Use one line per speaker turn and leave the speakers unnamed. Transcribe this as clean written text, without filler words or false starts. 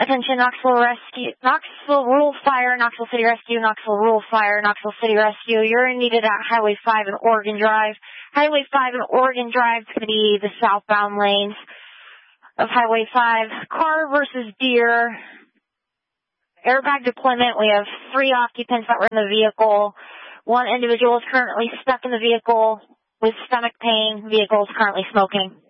Attention, Knoxville Rescue, Knoxville Rural Fire, Knoxville City Rescue, Knoxville Rural Fire, Knoxville City Rescue. You're needed at Highway 5 and Oregon Drive. Highway 5 and Oregon Drive is going to be the southbound lanes of Highway 5. Car versus deer. Airbag deployment. We have 3 occupants that were in the vehicle. 1 individual is currently stuck in the vehicle with stomach pain. Vehicle is currently smoking.